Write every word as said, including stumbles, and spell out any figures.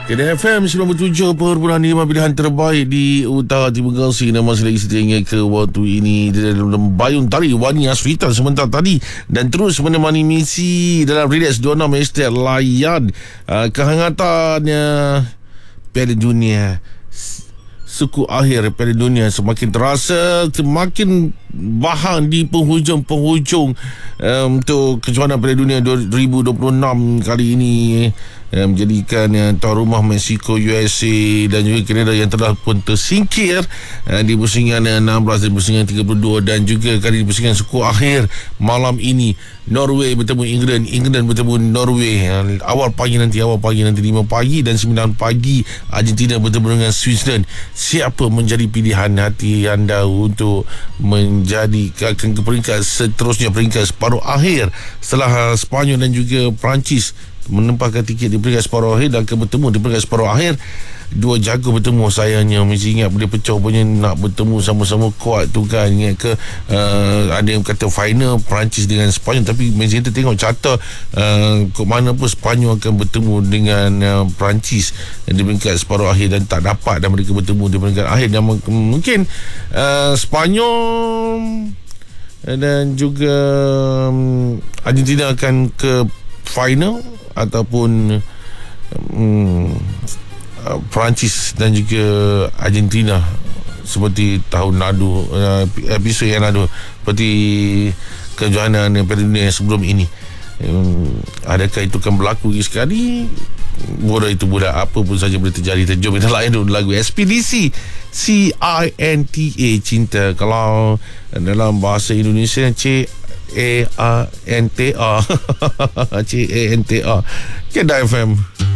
Kedah F M sembilan puluh tujuh perpuluhan lima pilihan terbaik di Utara Timur Gausi. Dan masih lagi setia hingga ke waktu ini dalam Bayun Tari Wani Asfitan sebentar tadi, dan terus menemani misi dalam Relax dua puluh enam Estate layan uh, kehangatannya Piala Dunia. Suku akhir Piala Dunia semakin terasa, semakin bahang di penghujung-penghujung um, untuk kejohanan Piala Dunia dua ribu dua puluh enam kali ini, eh, menjadikan uh, tuan rumah Mexico, U S A dan juga Canada yang telah pun tersingkir uh, di pusingan enam belas dan pusingan tiga puluh dua, dan juga kali di pusingan suku akhir malam ini Norway bertemu England, England bertemu Norway. uh, awal pagi nanti awal pagi nanti lima pagi dan sembilan pagi Argentina bertemu dengan Switzerland. Siapa menjadi pilihan hati anda untuk menjadi akan ke peringkat seterusnya, peringkat separuh akhir setelah Sepanyol dan juga Perancis menempahkan tiket di peringkat separuh akhir dan akan bertemu di peringkat separuh akhir? Dua jago bertemu, sayangnya mesti ingat boleh pecah punya, nak bertemu sama-sama kuat tu kan. Ingat ke uh, ada yang kata final Perancis dengan Sepanyol, tapi mesti kita tengok carta uh, ke mana pun Sepanyol akan bertemu dengan uh, Perancis di peringkat separuh akhir, dan tak dapat dan mereka bertemu di peringkat akhir. Dan mungkin uh, Sepanyol dan juga um, Argentina akan ke final, ataupun um, Perancis dan juga Argentina seperti tahun lalu, uh, episod yang lalu, seperti kejohanan Piala Dunia sebelum ini. Um, adakah itu akan berlaku sekali? Bola itu budak, apa pun saja boleh terjadi. Jom kita layan dulu lagu S P D C, C I N T A, cinta. Kalau dalam bahasa Indonesia C A N T A C A N T A. Kedah F M.